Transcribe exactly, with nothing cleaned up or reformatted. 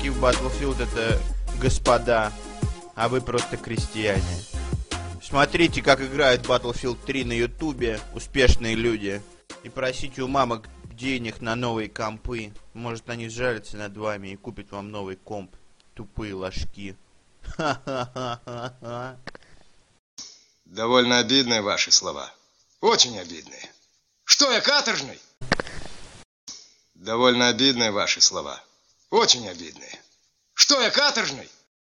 зайти в Battlefield, это господа, а вы просто крестьяне. Смотрите, как играют Battlefield три на ютубе успешные люди. И просите у мамок денег на новые компы. Может, они сжалятся над вами и купят вам новый комп. Тупые ложки. Ха-ха-ха-ха-ха. Довольно обидные ваши слова. Очень обидные. Что я, каторжный? Довольно обидные ваши слова. Очень обидные. Что я, каторжный?